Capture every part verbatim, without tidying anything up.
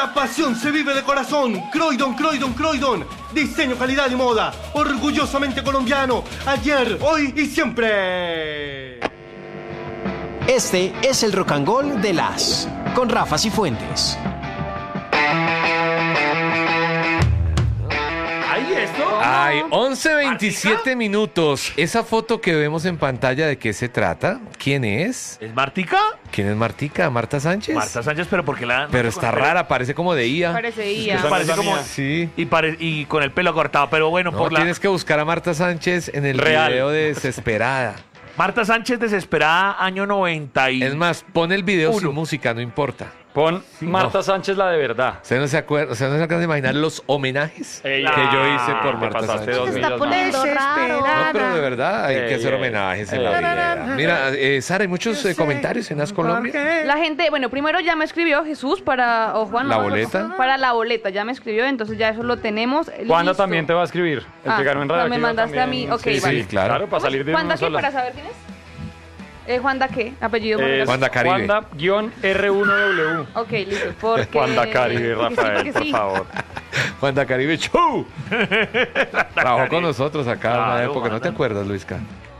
La pasión se vive de corazón. Croydon, Croydon, Croydon. Diseño, calidad y moda. Orgullosamente colombiano. Ayer, hoy y siempre. Este es el Rock and Roll de las con Rafa Cifuentes. ¿Ahí esto? Ay, once veintisiete minutos. Esa foto que vemos en pantalla, ¿de qué se trata? ¿Quién es? ¿Es Martica? ¿Quién es Martica? ¿Marta Sánchez? Marta Sánchez, pero porque la... Pero está rara, parece como de I A. Parece I A. Parece como... Sí. Y, pare- y con el pelo cortado, pero bueno, No, por la... tienes que buscar a Marta Sánchez en el Real. video de Desesperada. Marta Sánchez desesperada, año noventa y... Es más, pon el video Uno. sin música, no importa. Pon Marta no. Sánchez la de verdad. ¿Usted no se acuerda? O sea, no se acaban de imaginar los homenajes Ey, que yo hice por te Marta pasaste Sánchez. dos Se está millas, poniendo ¿no? raro. No, pero de verdad hay Ey, que hacer ey, homenajes en ey, la ey. vida. Mira, eh, Sara, hay muchos eh, comentarios en As Colombia. La gente, bueno, primero ya me escribió Jesús para, o Juan, ¿La no, boleta? Para la boleta, ya me escribió, entonces ya eso lo tenemos. Juanda listo. también te va a escribir. El Ah, que ganó en pero radio. me mandaste a mí, ok, sí, vale. sí, claro. Claro, para salir de ¿Juanda una qué? sola. Para saber quién es. Eh, ¿Juanda qué? Apellido. Eh, Moreno. Juanda Caribe. Juanda-R uno W. Ok, listo, porque... Juanda Caribe, porque sí, Rafael, porque por sí. favor. Juanda Caribe Show. Trabajó con nosotros acá en una Claro, época, ¿no te Juanda. acuerdas, Luisca?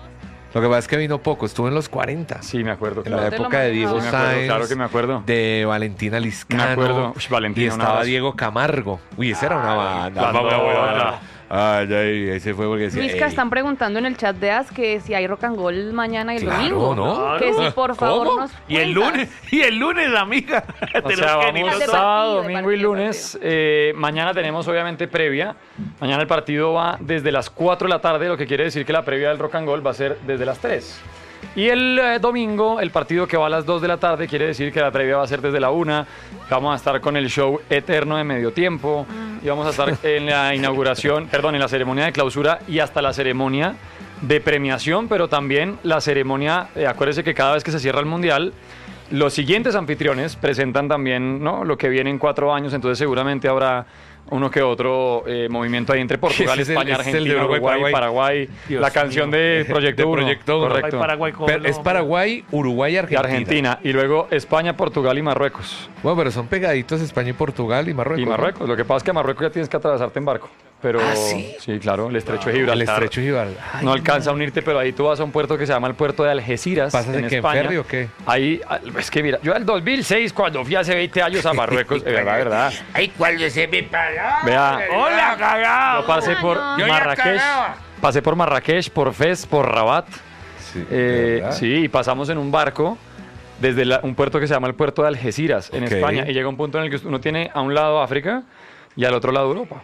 Lo que pasa es que vino poco, estuvo en los cuarenta. Sí, me acuerdo. En la Claro. Te lo época de Diego manejaba. Sí, me acuerdo, Sáenz, claro que me acuerdo. de Valentina Liscano. Me acuerdo. Uy, Valentina, y un estaba abrazo. Diego Camargo. Uy, esa era una banda. banda, Una buena banda. banda. Ay, ay, ese fue porque decía, Luisca, "Ey". están preguntando en el chat de As que si hay rock and roll mañana y el Claro, domingo. ¿no? Que si por favor ¿Cómo? nos Y el cuentas. lunes, y el lunes, amiga. O Tenemos sea, que ni vamos de los- partido, sábado, de domingo y partido, lunes. Eh, mañana tenemos obviamente previa. Mañana el partido va desde las cuatro de la tarde, lo que quiere decir que la previa del Rock and Roll va a ser desde las tres. Y el eh, domingo, el partido que va a las dos de la tarde, quiere decir que la previa va a ser desde la una. Vamos a estar con el show eterno de medio tiempo. Y vamos a estar en la inauguración, perdón, en la ceremonia de clausura y hasta la ceremonia de premiación, pero también la ceremonia, eh, acuérdese que cada vez que se cierra el Mundial, los siguientes anfitriones presentan también, ¿no?, lo que viene en cuatro años, entonces seguramente habrá uno que otro eh, movimiento ahí entre Portugal, Ese es el- España, ese es el de Argentina, Uruguay, Uruguay, Paraguay, Dios la canción mío. de Proyecto De Uno, Proyecto Uno. correcto. Paraguay, ¿cómo Pero no? es Paraguay, Uruguay y Y Argentina. Argentina, y luego España, Portugal y Marruecos. Bueno, pero son pegaditos España y Portugal y Marruecos. Y ¿no? Marruecos, lo que pasa es que a Marruecos ya tienes que atravesarte en barco. Pero, ¿Ah, sí? Sí, claro, el estrecho de El Gibraltar. estrecho de Gibraltar. Ay, No alcanza a unirte, pero ahí tú vas a un puerto que se llama el puerto de Algeciras, ¿Pasas en de qué, en España. ferry o qué? Ahí, es que mira, yo al dos mil seis, cuando fui hace veinte años a Marruecos, de verdad, verdad. Ay, cuando se me paró. Vea, ¡Hola, cagado! yo pasé por no. Yo ya Marrakech, cagaba. pasé por Marrakech, por Fez, por Rabat. Sí, ¿de Eh, verdad? sí, y pasamos en un barco desde la- un puerto que se llama el puerto de Algeciras, en Ok. España, y llega un punto en el que uno tiene a un lado África y al otro lado Europa.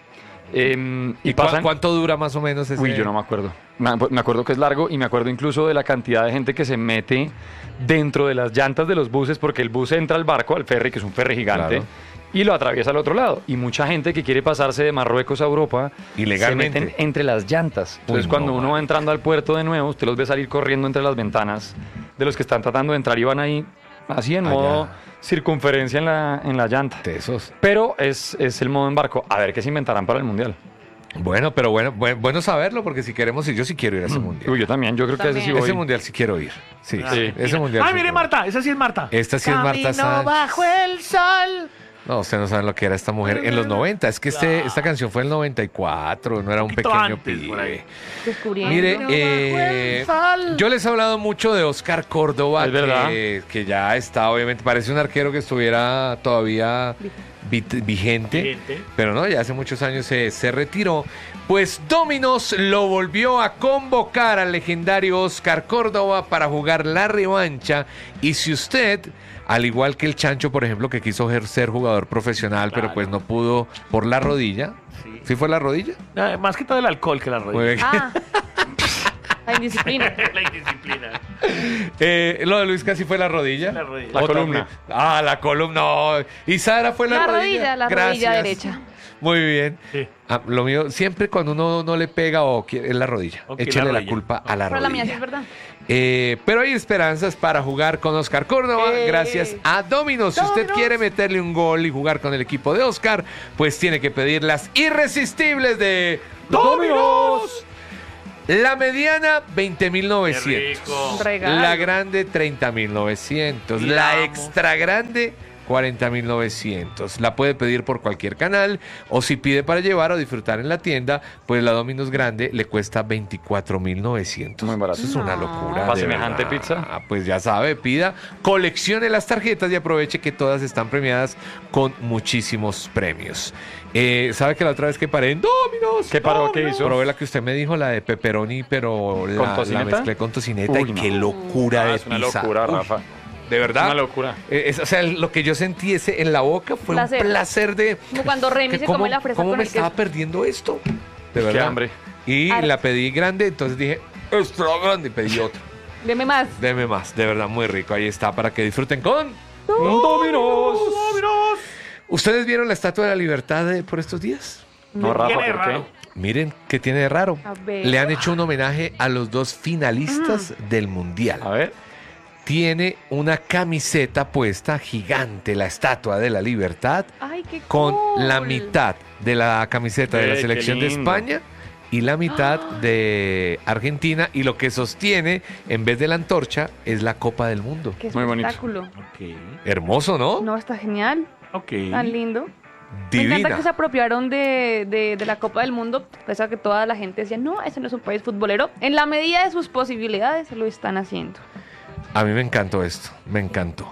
Em, ¿Y y cua- pasan... cuánto dura más o menos ese? Uy, yo no me acuerdo. Me me acuerdo que es largo y me acuerdo incluso de la cantidad de gente que se mete dentro de las llantas de los buses, porque el bus entra al barco, al ferry, que es un ferry gigante, Claro. y lo atraviesa al otro lado. Y mucha gente que quiere pasarse de Marruecos a Europa Ilegalmente. se meten entre las llantas. Entonces, Uy, cuando no, uno man. va entrando al puerto de nuevo, usted los ve salir corriendo entre las ventanas de los que están tratando de entrar y van ahí así en Allá. modo circunferencia en la, en la llanta. Tesos. Pero es, es el modo en barco. A ver qué se inventarán para el Mundial. Bueno, pero bueno, bueno, bueno saberlo, porque si queremos ir, yo sí quiero ir a ese mundial. Uy, yo también, yo creo que ese sí También. voy. Ese mundial sí quiero ir. Sí, Sí. ese mundial. ¡Ah, sí mire, quiero ir. Marta! Esa sí es Marta. Esta sí es Marta Camino Sánchez. bajo el sol. No, ustedes no saben lo que era esta mujer en los noventa. Es que este, esta canción fue en el noventa y cuatro, no era un poquito pequeño antes, por ahí. pibe. Descubriendo. Mire, eh, yo les he hablado mucho de Oscar Córdoba, Es verdad. que, que ya está, obviamente, parece un arquero que estuviera todavía vit- vigente, Vigente. pero no, ya hace muchos años se, se retiró. Pues Dominos lo volvió a convocar al legendario Oscar Córdoba para jugar la revancha. Y si usted, al igual que el Chancho, por ejemplo, que quiso ser jugador profesional, pero pues no pudo por la rodilla. Sí. ¿Sí fue la rodilla? No, más que todo el alcohol que la Muy rodilla. bien. Ah, la indisciplina. La indisciplina. Eh, lo de Luis casi fue la rodilla. La rodilla. La O columna. también- Ah, la columna. No. Y Sara fue la, La rodilla. rodilla, la Gracias. rodilla derecha. Muy bien. Sí. Ah, lo mío, siempre cuando uno no le pega o quiere, es la rodilla. Ok, Échale la la, rodilla. culpa a la Pero la mía sí rodilla. es verdad. Eh, pero hay esperanzas para jugar con Oscar Córdoba Eh. gracias a Dominos. Si usted quiere meterle un gol y jugar con el equipo de Oscar, pues tiene que pedir las irresistibles de Dominos. La mediana, veinte mil novecientos. Qué rico. Un regalo. La grande, treinta mil novecientos. Y La la amo. extra grande, cuarenta mil novecientos. La puede pedir por cualquier canal o si pide para llevar o disfrutar en la tienda, pues la Domino's grande le cuesta veinticuatro mil novecientos. Muy barato. Eso es una locura. ¿Para de semejante verdad. pizza? Pues ya sabe, pida, coleccione las tarjetas y aproveche que todas están premiadas con muchísimos premios. Eh, ¿Sabe que la otra vez que paré en Domino's? ¿Qué paró? ¿Qué Domino's, hizo? Probé la que usted me dijo, la de pepperoni, pero la, la tocineta? mezclé con tocineta. Uy, y no. qué locura Ah, de es una pizza. locura, Uy, Rafa. de verdad. Una locura. Eh, es- o sea, lo que yo sentí ese en la boca fue Placer. un placer de... Como cuando Remy que se ¿Cómo, come la fresa cómo con me el estaba queso. perdiendo esto? De Qué verdad. hambre. Y Ar- la pedí grande, entonces dije, extra grande, y pedí otra. Deme más. Deme más, de verdad, muy rico. Ahí está, para que disfruten con... ¡Dominos! ¿Ustedes vieron la Estatua de la Libertad de- por estos días? No, Rafa, Tiene ¿por qué? raro. Miren qué tiene de raro. A ver. Le han hecho un homenaje a los dos finalistas del Mundial. A ver. Tiene una camiseta puesta gigante, la Estatua de la Libertad, Ay, qué con cool. la mitad de la camiseta de la Eh, qué selección de lindo. España y la mitad de Argentina, y lo que sostiene en vez de la antorcha es la Copa del Mundo. Qué Muy bonito. espectáculo. Ok. Hermoso, ¿no? No, está genial. Ok. Tan lindo. Me encanta Divina. que se apropiaron de, de, de la Copa del Mundo, pese a que toda la gente decía, no, ese no es un país futbolero. En la medida de sus posibilidades lo están haciendo. A mí me encantó esto, me encantó.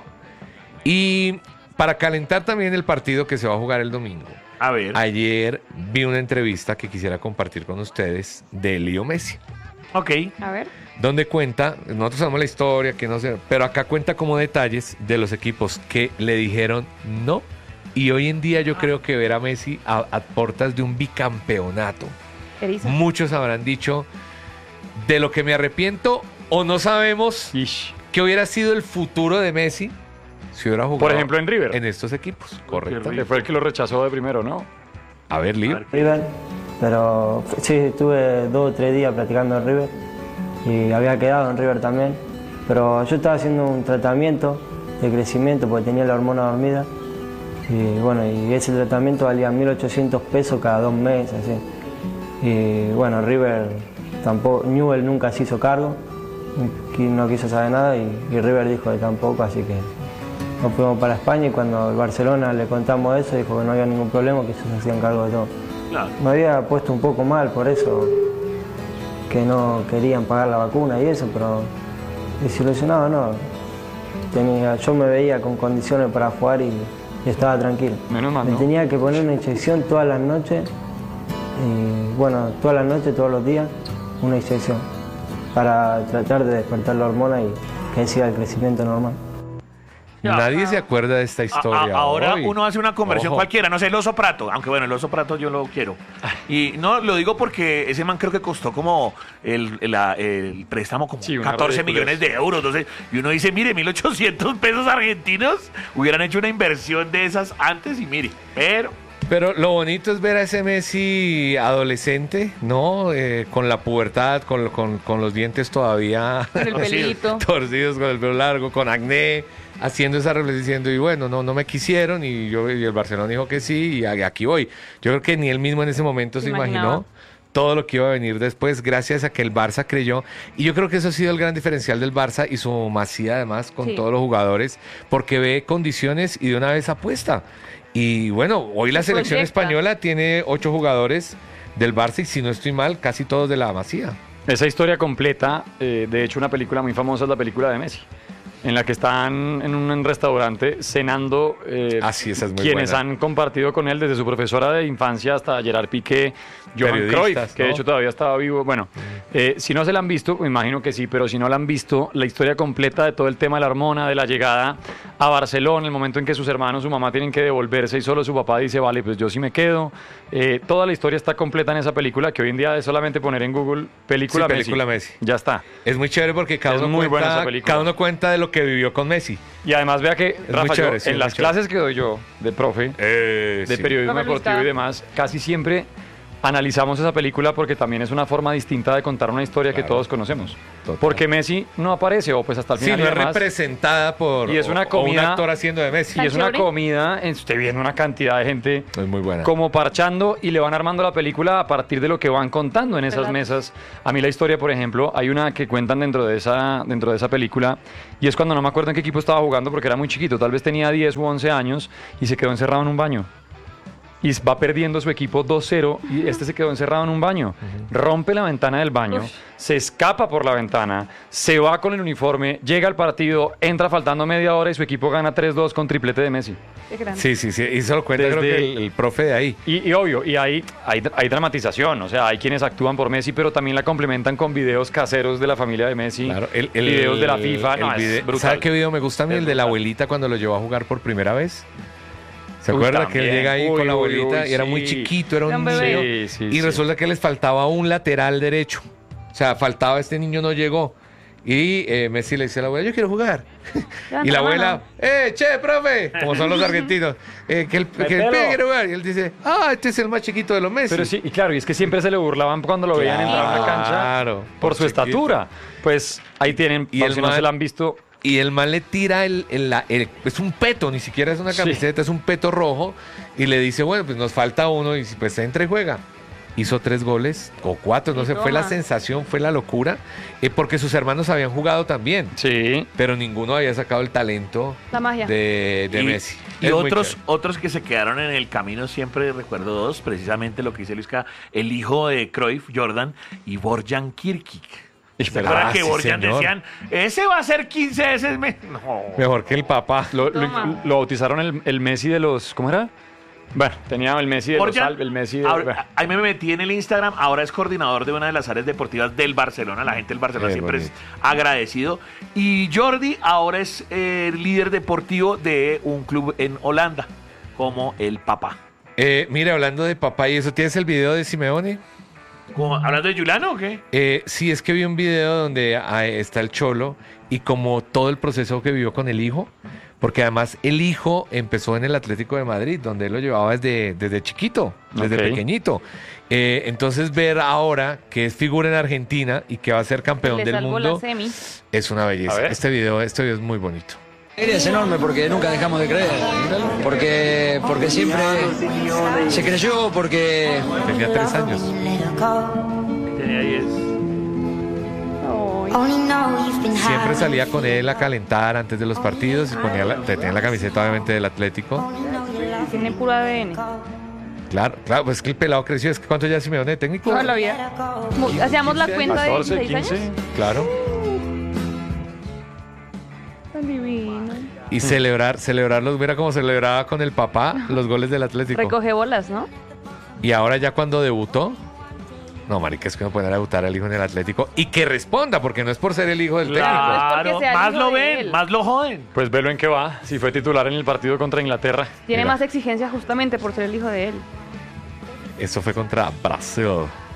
Y para calentar también el partido que se va a jugar el domingo, A ver. ayer vi una entrevista que quisiera compartir con ustedes de Leo Messi, Ok. A ver. donde cuenta, nosotros sabemos la historia, que no sé, pero acá cuenta como detalles de los equipos que le dijeron no. Y hoy en día yo creo que ver a Messi a, a puertas de un bicampeonato, Eriza. muchos habrán dicho, de lo que me arrepiento o no sabemos Ish. que hubiera sido el futuro de Messi si hubiera jugado Por ejemplo, en River. en estos equipos. Correcto. Que fue el que lo rechazó de primero, ¿no? A ver, Lío. River, pero sí, estuve dos o tres días practicando en River y había quedado en River también, pero yo estaba haciendo un tratamiento de crecimiento porque tenía la hormona dormida y bueno, y ese tratamiento valía mil ochocientos pesos cada dos meses, así. Y bueno, River tampoco, Newell nunca se hizo cargo, no quiso saber nada y, y River dijo que tampoco, así que nos fuimos para España y cuando el Barcelona le contamos eso dijo que no había ningún problema, que ellos se hacían cargo de todo. Claro. Me había puesto un poco mal por eso, que no querían pagar la vacuna y eso, pero desilusionado no. Tenía, yo me veía con condiciones para jugar y, y estaba tranquilo. Menos mal, Me ¿no? tenía que poner una inyección todas las noches, y bueno, todas las noches, todos los días, una inyección, para tratar de despertar la hormona y que siga el crecimiento normal. Nadie se acuerda de esta A- historia. a- ahora hoy. uno hace una conversión Ojo. cualquiera, no sé, el oso prato, aunque bueno, el oso prato yo lo quiero. Y no, lo digo porque ese man creo que costó como el, el, la- el préstamo como Sí, una catorce ridiculez. millones de euros. Entonces, y uno dice, mire, mil ochocientos pesos argentinos, hubieran hecho una inversión de esas antes y mire, pero... Pero lo bonito es ver a ese Messi adolescente, ¿no? Eh, con la pubertad, con, con- con los dientes todavía Con el pelito. torcidos, con el pelo largo, con acné, haciendo esa reflexión diciendo, y bueno, no, no me quisieron, y yo y el Barcelona dijo que sí, y a- aquí voy. Yo creo que ni él mismo en ese momento se Se imaginó imaginaba. todo lo que iba a venir después, gracias a que el Barça creyó. Y yo creo que eso ha sido el gran diferencial del Barça y su masía además con Sí. todos los jugadores, porque ve condiciones y de una vez apuesta. Y bueno, hoy la Se selección proyecta. española tiene ocho jugadores del Barça y si no estoy mal, casi todos de la masía. Esa historia completa, eh, de hecho una película muy famosa es la película de Messi, en la que están en un restaurante cenando eh, Ah, sí, esa es muy quienes buena. han compartido con él desde su profesora de infancia hasta Gerard Piqué, Johan Periodistas, Cruyff, que de ¿no? hecho todavía estaba vivo. Bueno, eh, si no se la han visto, me imagino que sí, pero si no la han visto, la historia completa de todo el tema de la hormona, de la llegada a Barcelona, el momento en que sus hermanos, su mamá tienen que devolverse y solo su papá dice, vale, pues yo sí me quedo. Eh, toda la historia está completa en esa película, que hoy en día es solamente poner en Google película, Sí, película Messi. Messi. Ya está. Es muy chévere porque cada, Es uno, muy buena esa cuenta, película. cada uno cuenta de lo que vivió con Messi. Y además vea que, muy Rafa, yo, chévere, sí, en es las muy chévere. clases que doy yo de profe, Eh, de sí. periodismo Profe Luis deportivo y Cava. demás, casi siempre analizamos esa película porque también es una forma distinta de contar una historia claro. que todos conocemos. Total. Porque Messi no aparece, o pues hasta el final. Sí, no es representada por y es una comida, un actor haciendo de Messi. Y es una comida, usted viendo una cantidad de gente es muy buena. Como parchando y le van armando la película a partir de lo que van contando en esas ¿verdad? Mesas. A mí la historia, por ejemplo, hay una que cuentan dentro de esa, dentro de esa película y es cuando no me acuerdo en qué equipo estaba jugando porque era muy chiquito, tal vez tenía diez u once años y se quedó encerrado en un baño. Y va perdiendo su equipo dos cero y este se quedó encerrado en un baño. Uh-huh. Rompe la ventana del baño, Uf. se escapa por la ventana, se va con el uniforme, llega al partido, entra faltando media hora y su equipo gana tres dos con triplete de Messi. Sí, sí, sí, y se lo cuenta Desde, creo que el, el profe de ahí. Y, y obvio, y hay, hay, hay dramatización, o sea, hay quienes actúan por Messi, pero también la complementan con videos caseros de la familia de Messi, claro, el, el, videos de la FIFA. El no, video, es brutal. ¿Sabe qué video me gusta a mí? Es el de la brutal. abuelita cuando lo llevó a jugar por primera vez. ¿Se Uy, acuerda también. que él llega ahí uy, con la uy, abuelita uy, y era sí. muy chiquito, era un Era un niño? bebé. Sí, sí, y sí. resulta que les faltaba un lateral derecho. O sea, faltaba, este niño no llegó. Y eh, Messi le dice a la abuela, yo quiero jugar. Y la abuela, eh, che, profe, como son los argentinos, eh, que el, que el pibe quiere jugar. Y él dice, ah, este es el más chiquito de los Messi. Pero sí, y claro, y es que siempre se le burlaban cuando lo veían Claro, entrar a la cancha claro, por, por su chiquito. estatura. Pues ahí tienen, Y por el si no man- se la han visto. Y el man le tira el, el- la- el- es un peto, ni siquiera es una Sí. camiseta, es un peto rojo. Y le dice, bueno, pues nos falta uno y pues entra y juega. Hizo tres goles o cuatro, no Y sé, fue la toma. sensación, fue la locura, eh, porque sus hermanos habían jugado también, Sí. pero ninguno había sacado el talento La magia. de, de y, Messi. Y Es muy otros, chévere. otros que se quedaron en el camino, siempre recuerdo dos, precisamente lo que dice Luisca, el hijo de Cruyff, Jordan, y Borjan Kirkic. ¿Se ¿Verdad? acuerdan que Sí, Borjan señor. decían, ese va a ser quince veces? Me... No. Mejor que el papá. Lo, lo- Toma. lo bautizaron el, el Messi de los. ¿Cómo era? Bueno, tenía el Messi de Borjan, los Al- el Messi de. ahora- ahí me metí en el Instagram, ahora es coordinador de una de las áreas deportivas del Barcelona, la gente del Barcelona Qué siempre bonito. es agradecido. Y Jordi ahora es eh, líder deportivo de un club en Holanda, como el papá. Eh, mire, hablando de papá y eso, ¿tienes el video de Simeone? ¿Cómo, ¿Hablando de Juliano o qué? Eh, sí, es que vi un video donde ah, está el Cholo y como todo el proceso que vivió con el hijo, porque además el hijo empezó en el Atlético de Madrid, donde él lo llevaba desde, desde chiquito, desde Ok. pequeñito. Eh, entonces ver ahora que es figura en Argentina y que va a ser campeón Le del salvó mundo la semi. es una A belleza. ver. Este video, este video es muy bonito. Es enorme porque nunca dejamos de creer, porque, porque siempre se creyó, porque Tenía tres años. Tenía diez. Ay. Siempre salía con él a calentar antes de los partidos y ponía la, tenía la camiseta obviamente del Atlético. Tiene puro A D N. Claro, claro, pues es que el pelado creció. Es que ¿cuánto ya Simeone de técnico? Toda la vida. Mu- Hacíamos la cuenta de catorce, dieciséis quince. años. Claro. Tan divino. Y celebrar, celebrarlos, mira cómo celebraba con el papá los goles del Atlético. Recoge bolas, ¿no? Y ahora ya cuando debutó, no, marica, es que no pueden debutar al hijo en el Atlético y que responda, porque no es por ser el hijo del técnico. No es porque Claro, sea el más hijo lo de ven, él. más lo joden. Pues velo en qué va. Si fue titular en el partido contra Inglaterra. Tiene Mira. más exigencia justamente por ser el hijo de él. Eso fue contra Brasil.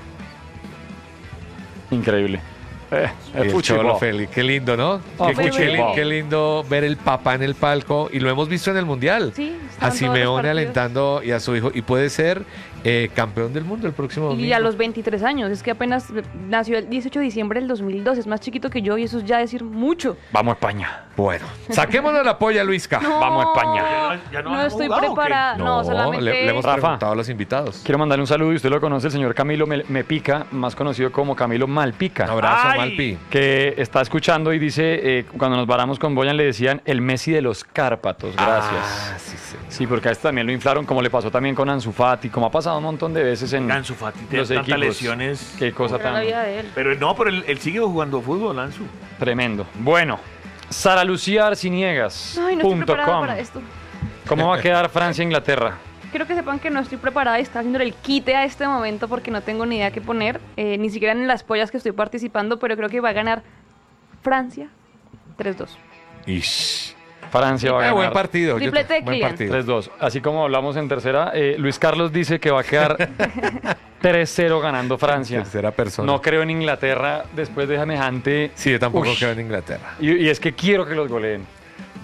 Increíble. Eh, el El fútbol. Cholo Félix, qué lindo, ¿no? Oh, qué, qué- qué fútbol. li- qué lindo ver el papá en el palco y lo hemos visto en el Mundial. Sí, a estaban todos los Simeone partidos. alentando y a su hijo y puede ser eh, campeón del mundo el próximo domingo. Y a los veintitrés años, es que apenas nació el dieciocho de diciembre del dos mil dos, es más chiquito que yo y eso es ya decir mucho. Vamos a España. Bueno, saquémonos la polla, Luisca. Vamos a España. Ya no- ya no no han estoy jugado, ¿o qué? preparada, no, solamente... le, le hemos Rafa. preguntado a los invitados. Quiero mandarle un saludo y usted lo conoce, el señor Camilo Me, Me Pica, más conocido como Camilo Malpica. Un abrazo, Ay. Malpi. Que está escuchando y dice, eh, cuando nos varamos con Boyan le decían el Messi de los Cárpatos. Gracias. Ah, sí, sí. Sí, porque a este también lo inflaron, como le pasó también con Ansu Fati, como ha pasado un montón de veces en Ansu Fati tiene los tantas equipos. lesiones. Qué cosa Era la tan vida de él. Pero no, pero él, él sigue jugando fútbol, Ansu. tremendo. Bueno, Sara Lucía Arciniegas. Ay, no estoy punto preparada com. para esto. ¿Cómo va a quedar Francia-Inglaterra? Quiero que sepan que no estoy preparada y estoy haciendo el quite a este momento porque no tengo ni idea qué poner, eh, ni siquiera en las pollas que estoy participando, pero creo que va a ganar Francia tres dos. Ish. Francia va a Eh, ganar. buen partido. yo Triplete te- de buen Kylian. partido. tres dos. Así como hablamos en tercera, eh, Luis Carlos dice que va a quedar tres cero ganando Francia. Tercera persona. No creo en Inglaterra después de semejante. Sí, yo tampoco Uy. creo en Inglaterra. Y, y es que quiero que los goleen.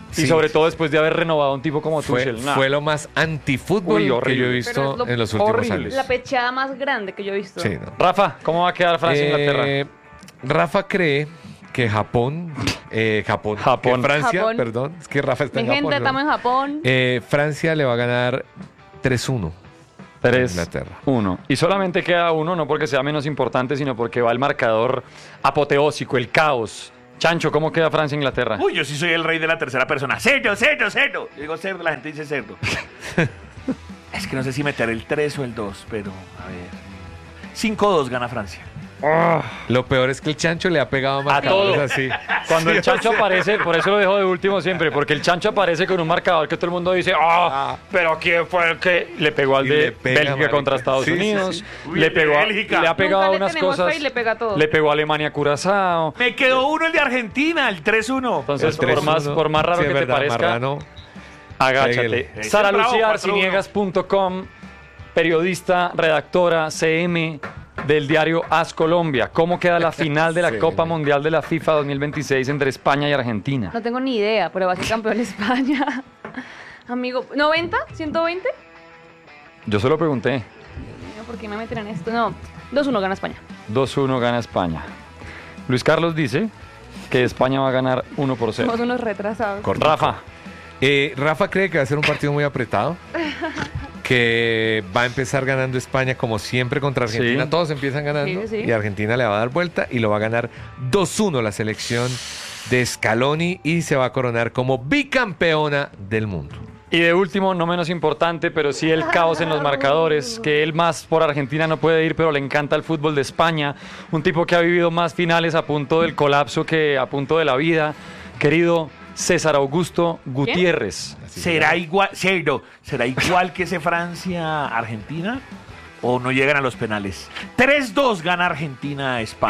Y Sí. sobre todo después de haber renovado a un tipo como Fue, Tuchel. Nah. fue lo más antifútbol Uy, que horrible. yo he Pero visto es lo en los últimos horrible. años. La pechada más grande que yo he visto. Sí, no. Rafa, ¿cómo va a quedar Francia-Inglaterra? Eh, Rafa cree que Japón, eh, Japón, Japón. que Francia, Japón. perdón, es que Rafa está Mi en gente, Japón. ¿no? estamos en Japón. Eh, Francia le va a ganar tres uno. tres Inglaterra. uno. Y solamente queda uno, no porque sea menos importante, sino porque va el marcador apoteósico, el caos. Chancho, ¿cómo queda Francia-Inglaterra? Uy, yo sí soy el rey de la tercera persona. Cerdo, cerdo, cerdo. Yo digo cerdo, la gente dice cerdo. Es que no sé si meter el tres o el dos, pero a ver. cinco dos gana Francia. Lo peor es que el chancho le ha pegado más A todo. así. Cuando el chancho aparece, por eso lo dejo de último siempre, porque el chancho aparece con un marcador que todo el mundo dice, ah, pero ¿quién fue el que le pegó al Y de le pega, Bélgica marica. contra Estados Sí, sí, Unidos? sí. Uy, Le el de pegó, a- Bélgica. le ha pegado Nunca le unas tenemos cosas. fe y le pega a todo. Le pegó a Alemania a Curazao. Me quedó uno el de Argentina, el tres uno. Entonces, El tres por más, uno. por más raro Sí, que es te verdad, parezca, marrano. agáchate. Pégale. Ese Sara es bravo, Lucía cuatro uno. Arciniegas punto com, periodista, redactora, C M del diario As Colombia. ¿Cómo queda la final de la Sí. Copa Mundial de la FIFA dos mil veintiséis entre España y Argentina? No tengo ni idea, pero va a ser campeón España. Amigo, ¿noventa? ¿ciento veinte? Yo solo pregunté. No, ¿por qué me meten en esto? No, dos uno gana España. dos uno gana España. Luis Carlos dice que España va a ganar uno por cero. Somos unos retrasados. Cortico. Rafa, Eh, Rafa cree que va a ser un partido muy apretado. Que va a empezar ganando España como siempre contra Argentina. Sí. Todos empiezan ganando. Sí, sí. Y Argentina le va a dar vuelta y lo va a ganar dos uno la selección de Scaloni y se va a coronar como bicampeona del mundo. y de último, no menos importante, pero sí el caos en los marcadores, que él más por Argentina no puede ir, pero le encanta el fútbol de España. Un tipo que ha vivido más finales a punto del colapso que a punto de la vida. Querido César Augusto Gutiérrez. ¿Será igual, cerdo, será igual que ese Francia-Argentina? ¿O no llegan a los penales? tres dos gana Argentina a España.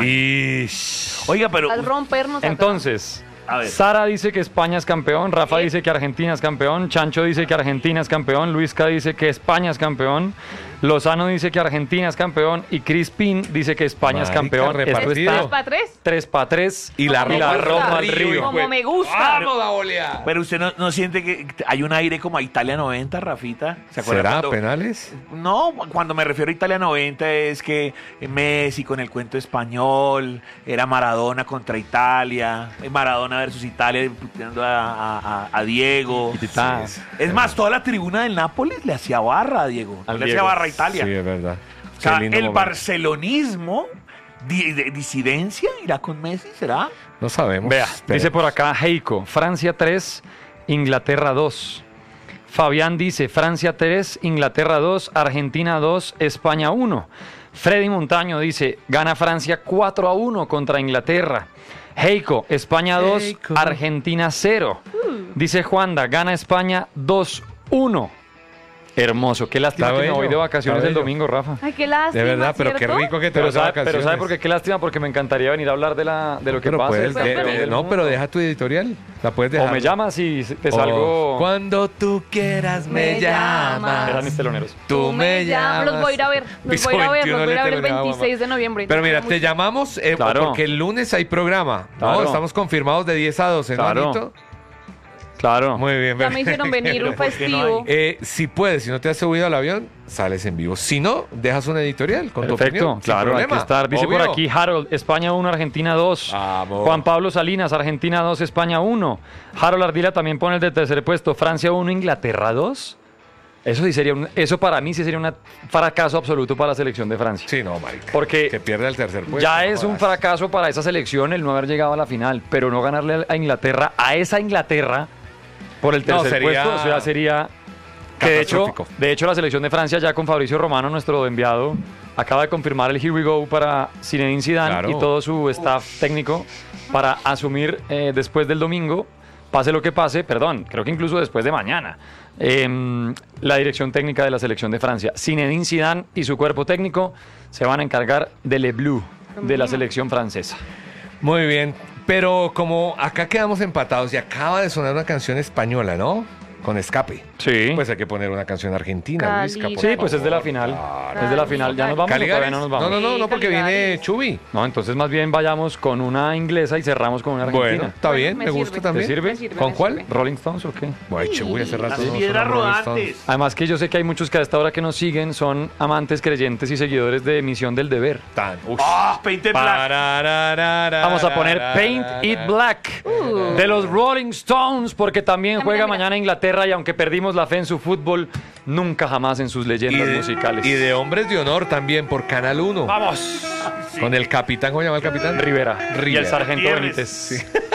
Ish. Oiga, pero... Al rompernos acá. Entonces, A ver. Sara dice que España es campeón, Rafa ¿Qué? dice que Argentina es campeón, Chancho dice que Argentina es campeón, Luisca dice que España es campeón, Lozano dice que Argentina es campeón y Crispín dice que España es Marica, campeón. Esto repartido. ¿Tres está para tres? tres para tres Y la Como ropa, me gusta. al río. Como me gusta. ¡Vamos a bolear! Pero usted no, no siente que hay un aire como a Italia noventa, Rafita. ¿Se acuerda ¿Será cuando- penales? No, cuando me refiero a Italia noventa es que Messi con el cuento español, era Maradona contra Italia, Maradona versus Italia, puteando a, a- a Diego. Sí, sí. Es más, toda la tribuna del Nápoles le hacía barra a Diego, no Al le hacía Diego. barra a Italia. Sí, es verdad. O sea, Qué lindo el momento. barcelonismo, di- de- disidencia, irá con Messi, ¿será? No sabemos. Vea, Esperemos. dice por acá Heiko, Francia tres, Inglaterra dos. Fabián dice, Francia tres, Inglaterra dos, Argentina dos, España uno. Freddy Montaño dice, gana Francia cuatro a uno contra Inglaterra. Heiko, España dos, Heiko. Argentina cero. Dice Juanda, gana España dos uno. Hermoso, qué lástima Está que me bello, voy de vacaciones está el bello. domingo, Rafa. Ay, qué lástima, De verdad, pero qué ¿cierto? rico que te Pero vas de sabe, vacaciones. pero ¿sabe por qué? Qué lástima, porque me encantaría venir a hablar de, la, de lo que Pero pasa. puedes, Pues, de- pero- de- no, pero deja tu editorial. La puedes dejar. O me llamas y te O salgo... Cuando tú quieras me, Me llamas. llamas. Eran mis teloneros. Tú me llamas. Los voy a ir a ver. Los voy a ir a ver. Piso Los voy a ir a ver el veintiuno, veintiséis de noviembre. Pero mira, Muy- te llamamos eh, Claro. porque el lunes hay programa. ¿no? Claro. Estamos confirmados de diez a doce, ¿no, Claro. Anito? Claro. Muy bien. Ya me hicieron venir un ¿por qué no festivo. Eh, si puedes, si no te has subido al avión, sales en vivo. Si no, dejas una editorial con tu Perfecto, opinión. sin claro, hay que problema. estar. Dice Obvio. por aquí Harold, España uno, Argentina dos. Vamos. Juan Pablo Salinas, Argentina dos, España uno. Harold Ardila también pone el de tercer puesto, Francia uno, Inglaterra dos. Eso sí sería un- eso para mí sí sería un fracaso absoluto para la selección de Francia. Sí, no, marica. Porque que pierda el tercer puesto. ya no es un jodas. fracaso para esa selección el no haber llegado a la final, pero no ganarle a Inglaterra, a esa Inglaterra, por el No, tercer sería puesto, o sea, sería... Que de hecho, catastrófico. de hecho la selección de Francia ya con Fabricio Romano, nuestro enviado, acaba de confirmar el Here We Go para Zinedine Zidane Claro. y todo su staff técnico para asumir eh, después del domingo, pase lo que pase, perdón, creo que incluso después de mañana, em, la dirección técnica de la selección de Francia. Zinedine Zidane y su cuerpo técnico se van a encargar del Le Bleu de la selección francesa. Muy bien. Pero como acá quedamos empatados y acaba de sonar una canción española, ¿no? Con Escape. Sí. Sí. Pues hay que poner una canción argentina, Cali, Luisca, por Sí, pues es de la favor. final. Claro. Es de la final. ¿Ya nos vamos o todavía ¿Caligaris? no nos No, vamos? no, no, no, porque viene Caligaris. Chubi. No, entonces más bien vayamos con una inglesa y cerramos con una argentina. Bueno, está Bueno, bien, me me gusta sirve. también. ¿Te sirve? Me sirve, ¿Con me cuál? sirve. ¿Rolling Stones o qué? Bueno, Chubi, hace rato Las no piedras sonó Rolling Stones. rodantes. Además que yo sé que hay muchos que a esta hora que nos siguen son amantes, creyentes y seguidores de Misión del Deber. Tan, ush. Ah, Paint it Black. Parararara. Vamos a poner Paint It Black de los Rolling Stones porque también Mira, juega mira, mira. mañana Inglaterra y aunque perdimos la fe en su fútbol, nunca jamás en sus Y leyendas de, musicales. y de Hombres de Honor también por Canal uno. ¡Vamos! Con el capitán, ¿cómo se llama el capitán? Rivera. Y Rivera. el sargento Gutiérrez. Benítez. Sí.